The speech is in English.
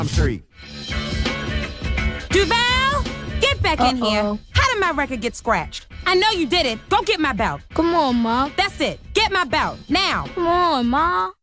Street. Duval, get back in here. How did my record get scratched? I know you did it. Go get my belt. Come on, Ma. That's it. Get my belt. Now. Come on, Ma.